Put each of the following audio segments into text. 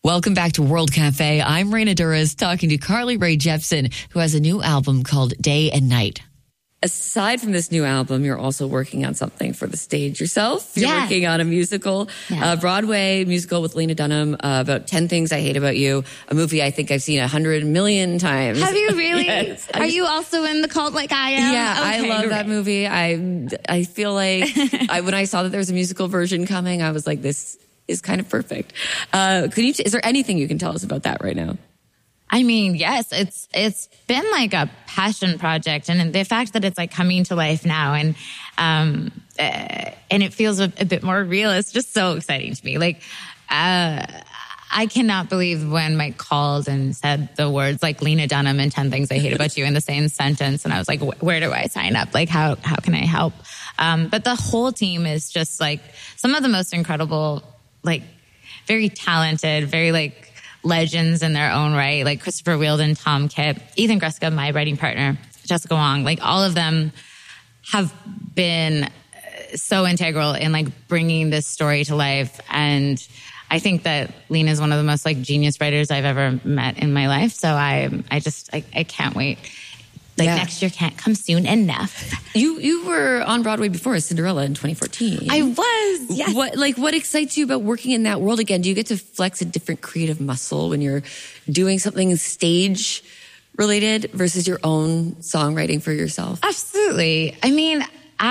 Welcome back to World Cafe. I'm Raina Duras talking to Carly Rae Jepsen, who has a new album called Day and Night. Aside from this new album, you're also working on something for the stage yourself. You're working on a musical, Broadway musical with Lena Dunham, about 10 Things I Hate About You, a movie I think I've seen 100 million times. Have you really? Yes. Are you also in the cult like I am? Yeah, okay, I love that movie. I feel like when I saw that there was a musical version coming, I was like, this is kind of perfect. Is there anything you can tell us about that right now? I mean, yes, it's been like a passion project, and the fact that it's like coming to life now, and it feels a bit more real. It's just so exciting to me. Like, I cannot believe when Mike called and said the words like Lena Dunham and 10 Things I Hate About You in the same sentence, and I was like, where do I sign up? Like, how can I help? But the whole team is just like some of the most incredible, like very talented, very like legends in their own right, like Christopher Wheeldon, Tom Kitt, Ethan Greska, my writing partner, Jessica Wong, like all of them have been so integral in like bringing this story to life. And I think that Lena is one of the most like genius writers I've ever met in my life. So I can't wait. Like next year can't come soon enough. You were on Broadway before as Cinderella in 2014. I was, yes. What excites you about working in that world again? Do you get to flex a different creative muscle when you're doing something stage related versus your own songwriting for yourself? Absolutely. I mean,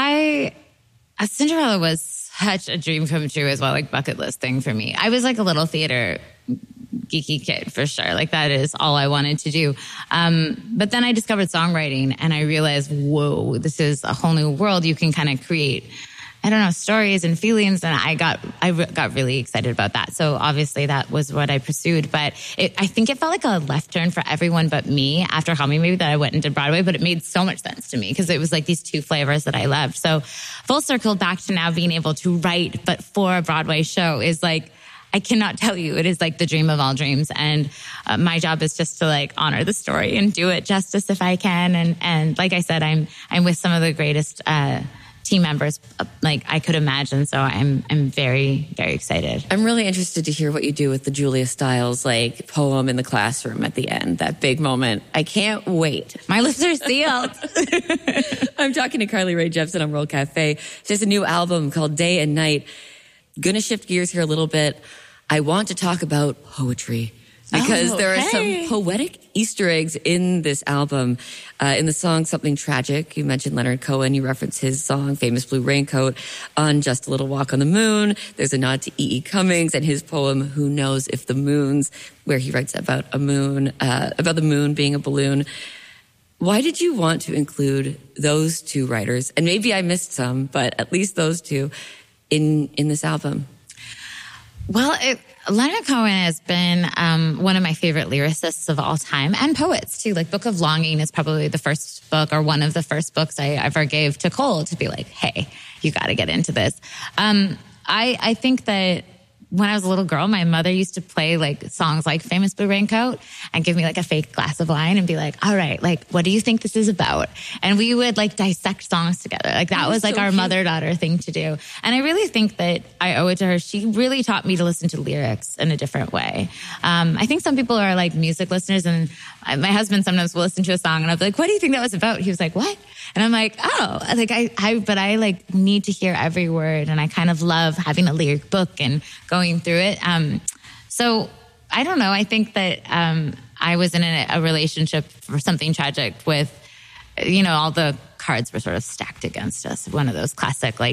Cinderella was such a dream come true as well, like bucket list thing for me. I was like a little theater geeky kid for sure. Like that is all I wanted to do. But then I discovered songwriting and I realized, whoa, this is a whole new world. You can kind of create, I don't know, stories and feelings. And I got really excited about that. So obviously that was what I pursued. But I think it felt like a left turn for everyone but me after Call Me Maybe that I went and did Broadway. But it made so much sense to me because it was like these two flavors that I loved. So full circle back to now being able to write, but for a Broadway show is like, I cannot tell you. It is like the dream of all dreams. And my job is just to like honor the story and do it justice if I can. And like I said, I'm with some of the greatest team members like I could imagine. So I'm very, very excited. I'm really interested to hear what you do with the Julia Stiles like poem in the classroom at the end, that big moment. I can't wait. My lips are sealed. I'm talking to Carly Rae Jepsen on World Cafe. She has a new album called Day and Night. Gonna shift gears here a little bit. I want to talk about poetry because there are some poetic Easter eggs in this album. In the song Something Tragic, you mentioned Leonard Cohen. You reference his song Famous Blue Raincoat. On Just a Little Walk on the Moon, there's a nod to E.E. Cummings and his poem Who Knows If the Moon's, where he writes about a moon, about the moon being a balloon. Why did you want to include those two writers? And maybe I missed some, but at least those two in this album. Well, Leonard Cohen has been one of my favorite lyricists of all time, and poets too. Like Book of Longing is probably the first book or one of the first books I ever gave to Cole to be like, hey, you got to get into this. I think that when I was a little girl, my mother used to play like songs like Famous Blue Raincoat and give me like a fake glass of wine and be like, all right, like, what do you think this is about? And we would like dissect songs together. Like that was like our mother-daughter thing to do. And I really think that I owe it to her. She really taught me to listen to lyrics in a different way. I think some people are like music listeners, and my husband sometimes will listen to a song and I'll be like, what do you think that was about? He was like, what? And I'm like, oh, like but I like need to hear every word. And I kind of love having a lyric book and going through it. So I don't know. I think that I was in a relationship for Something Tragic with, you know, all the cards were sort of stacked against us. One of those classic, like,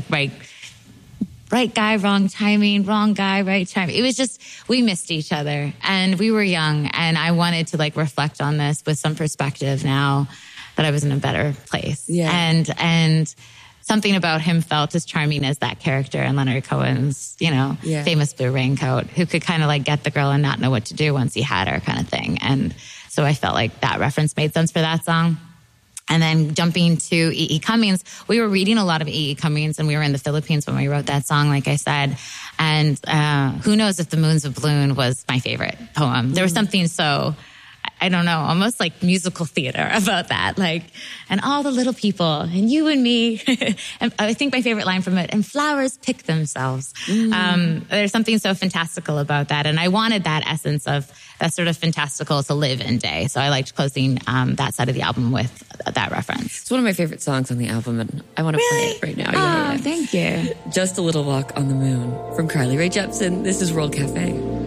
right guy, wrong timing, wrong guy, right timing. It was just, we missed each other and we were young, and I wanted to like reflect on this with some perspective now that I was in a better place. Yeah. And something about him felt as charming as that character in Leonard Cohen's, you know, Famous Blue Raincoat, who could kind of like get the girl and not know what to do once he had her kind of thing. And so I felt like that reference made sense for that song. And then jumping to E.E. Cummings, we were reading a lot of E.E. Cummings, and we were in the Philippines when we wrote that song, like I said. And Who Knows If the Moon's a Balloon was my favorite poem. There was something so, I don't know, almost like musical theater about that. Like, and all the little people and you and me. And I think my favorite line from it, and flowers pick themselves. There's something so fantastical about that. And I wanted that essence of that sort of fantastical to live in Day. So I liked closing that side of the album with that reference. It's one of my favorite songs on the album, and I want to play it right now. Oh, thank you. Just a Little Walk on the Moon from Carly Rae Jepsen. This is World Cafe.